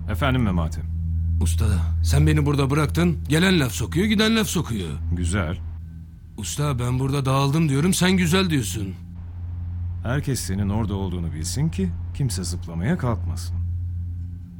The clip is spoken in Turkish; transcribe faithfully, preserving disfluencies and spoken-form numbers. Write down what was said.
Efendim Memati. Usta, sen beni burada bıraktın, gelen laf sokuyor, giden laf sokuyor. Güzel. Usta, ben burada dağıldım diyorum, sen güzel diyorsun. Herkes senin orada olduğunu bilsin ki kimse zıplamaya kalkmasın.